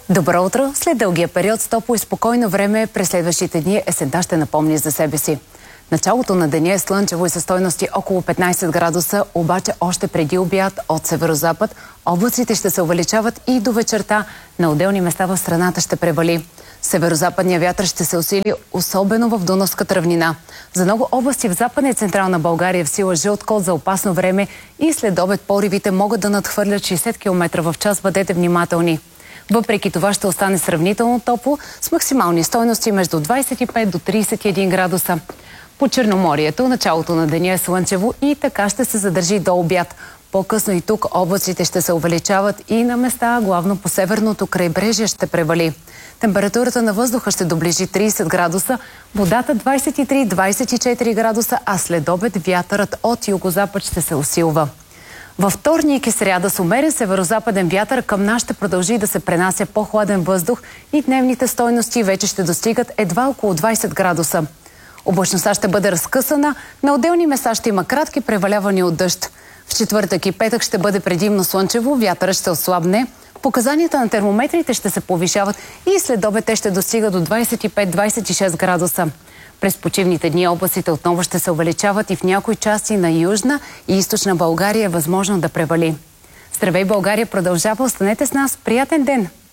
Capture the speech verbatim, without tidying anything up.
Добро утро! След дългия период с топло и спокойно време през следващите дни есента ще напомни за себе си. Началото на деня е слънчево и със стойности около петнайсет градуса, обаче още преди обяд от северозапад облаците ще се увеличават и до вечерта на отделни места в страната ще превали. Северозападният вятър ще се усили, особено в Дунавската равнина. За много области в Западна и Централна България е в сила жълт код за опасно време и след обед поривите могат да надхвърлят шейсет километра в час. Бъдете внимателни. Въпреки това ще остане сравнително топло с максимални стойности между двайсет и пет до трийсет и един градуса. По Черноморието началото на деня е слънчево и така ще се задържи до обяд. По-късно и тук облаците ще се увеличават и на места, главно по северното крайбрежие ще превали. Температурата на въздуха ще доближи трийсет градуса, водата двайсет и три до двайсет и четири градуса, а след обед вятърът от югозапад ще се усилва. Във вторник и сряда с умерен северозападен вятър към нас ще продължи да се пренася по-хладен въздух и дневните стойности вече ще достигат едва около двайсет градуса. Облачността ще бъде разкъсана, на отделни места ще има кратки превалявания от дъжд. В четвъртък и петък ще бъде предимно слънчево, вятърът ще ослабне, показанията на термометрите ще се повишават и след обед те ще достигат до двайсет и пет до двайсет и шест градуса. През почивните дни облаците отново ще се увеличават и в някои части на Южна и Източна България е възможно да превали. Здравей, България продължава, останете с нас, приятен ден!